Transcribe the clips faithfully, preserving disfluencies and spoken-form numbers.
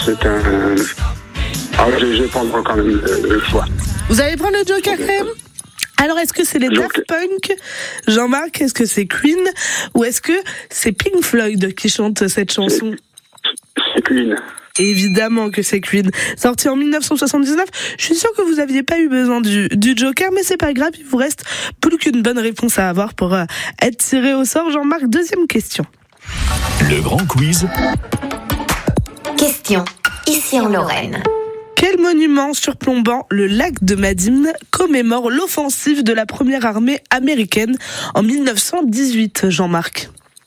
c'est un... Ah, je, je vais prendre quand même le, le choix. Vous allez prendre le Joker quand même ? Alors, est-ce que c'est les Daft Punk, Jean-Marc, est-ce que c'est Queen, ou est-ce que c'est Pink Floyd qui chante cette chanson ? C'est, c'est Queen. Évidemment que c'est Queen. Sorti en dix-neuf cent soixante-dix-neuf. Je suis sûre que vous aviez pas eu besoin du, du Joker, mais c'est pas grave, il vous reste plus qu'une bonne réponse à avoir pour euh, être tiré au sort. Jean-Marc, deuxième question. Le grand quiz. Question, ici en Lorraine. Quel monument surplombant le lac de Madine commémore l'offensive de la première armée américaine en dix-neuf cent dix-huit, Jean-Marc ?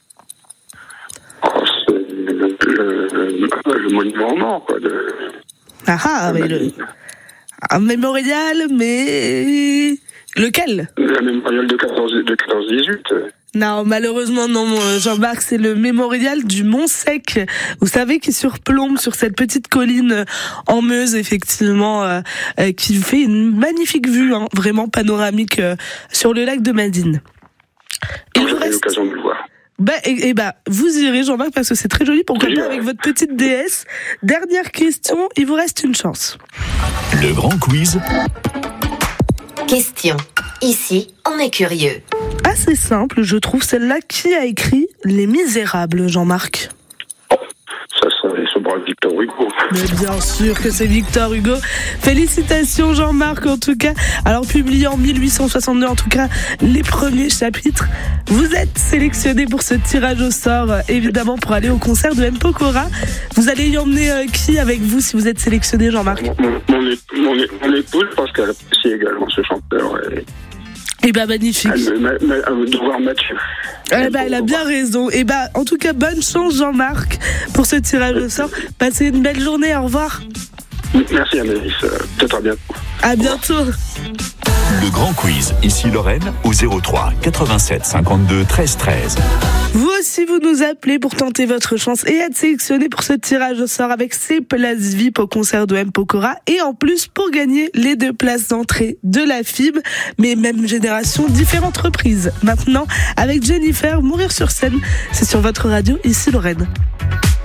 Oh, c'est le, le, le monument aux morts, quoi. De, ah ah, mais le... Un mémorial, mais... Lequel ? La mémorial de quatorze dix-huit. Non, malheureusement non, Jean-Marc, c'est le mémorial du Mont Sec. Vous savez, qui surplombe sur cette petite colline en Meuse, effectivement, euh, euh, qui fait une magnifique vue, hein, vraiment panoramique, euh, sur le lac de Madine. Il vous reste l'occasion de le voir. Bah, et, et bah, vous irez, Jean-Marc, parce que c'est très joli, pourquoi pas avec votre petite déesse. Dernière question, il vous reste une chance. Le grand quiz. Question. Ici, on est curieux. Assez simple, je trouve celle-là. Qui a écrit Les Misérables, Jean-Marc ? Ça serait ce brave Victor Hugo. Mais bien sûr que c'est Victor Hugo. Félicitations Jean-Marc en tout cas. Alors publié en dix-huit cent soixante-deux, en tout cas les premiers chapitres. Vous êtes sélectionné pour ce tirage au sort, évidemment pour aller au concert de M. Pokora. Vous allez y emmener euh, qui avec vous si vous êtes sélectionné, Jean-Marc ? Mon, mon, mon, mon, mon épouse, parce qu'elle apprécie également ce chanteur. Et... Eh ben magnifique. Elle, ma, ma, de voir Mathieu. Eh ben, elle a bien raison. Eh ben, en tout cas, bonne chance Jean-Marc pour ce tirage au sort. Passez une belle journée. Au revoir. Merci Amélis. Peut-être à bientôt. À bientôt. Le grand quiz, ici Lorraine, au zéro trois quatre-vingt-sept cinquante-deux treize treize. Vous aussi, vous nous appelez pour tenter votre chance et être sélectionné pour ce tirage au sort avec ces places V I P au concert de M. Pokora et en plus pour gagner les deux places d'entrée de la F I B, mais même génération, différentes reprises. Maintenant, avec Jennifer, Mourir sur scène, c'est sur votre radio, ici Lorraine.